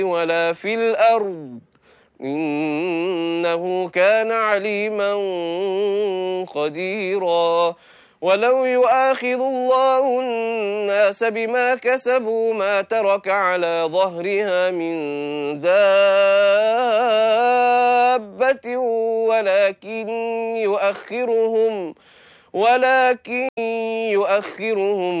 ولا في الأرض إنه كان عليما قديرا. ولو يؤاخذ الله الناس بما كسبوا ما ترك على ظهرها من دابة ولكن يؤخرهم